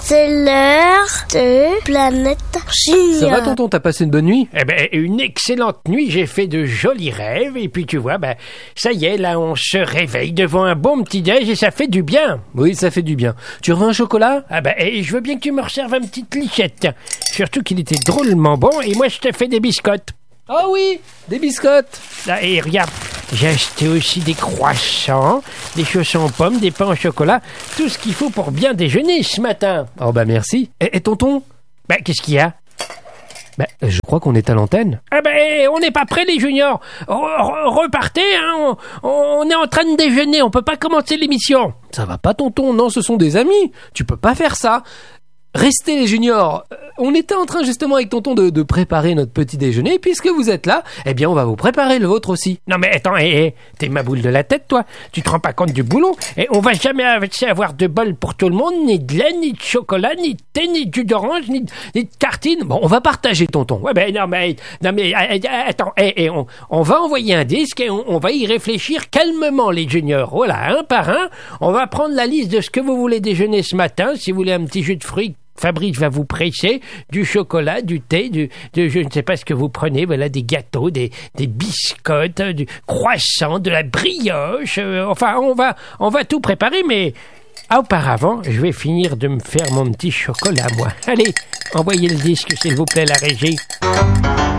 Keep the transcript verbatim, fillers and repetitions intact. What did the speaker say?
C'est l'heure de Planète Junior. Ça va tonton, t'as passé une bonne nuit? Eh ben, une excellente nuit, j'ai fait de jolis rêves, et puis tu vois, ben, ça y est, là, on se réveille devant un bon petit-déj et ça fait du bien. Oui, ça fait du bien. Tu veux un chocolat? Ah ben, et je veux bien que tu me resserves une petite lichette, tiens. Surtout qu'il était drôlement bon, et moi je te fais des biscottes. Ah oui, des biscottes. Là, et regarde, j'ai acheté aussi des croissants, des chaussons aux pommes, des pains au chocolat, tout ce qu'il faut pour bien déjeuner ce matin. Oh bah merci. Et, et tonton? Ben, qu'est-ce qu'il y a? Ben, je crois qu'on est à l'antenne. Ah ben, on n'est pas prêts les juniors. Re- repartez, hein, on, on est en train de déjeuner, on peut pas commencer l'émission. Ça va pas tonton, non, ce sont des amis. Tu peux pas faire ça. Restez les juniors. Euh, on était en train justement avec tonton de, de préparer notre petit déjeuner. Puisque vous êtes là, eh bien on va vous préparer le vôtre aussi. Non mais attends, hé, hé, t'es ma boule de la tête toi. Tu te rends pas compte du boulot. Et on va jamais avoir de bol pour tout le monde, ni de lait, ni de chocolat, ni de thé, ni de jus d'orange, ni de, ni de tartines. Bon, on va partager tonton. Ouais ben non mais, non mais attends, hé, hé, on, on va envoyer un disque et on, on va y réfléchir calmement les juniors. Voilà, un par un. On va prendre la liste de ce que vous voulez déjeuner ce matin. Si vous voulez un petit jus de fruits, Fabrice va vous presser du chocolat, du thé, du, de, je ne sais pas ce que vous prenez, voilà, des gâteaux, des, des biscottes, du croissant, de la brioche, euh, enfin, on va, on va tout préparer, mais auparavant, je vais finir de me faire mon petit chocolat, moi. Allez, envoyez le disque, s'il vous plaît, la régie.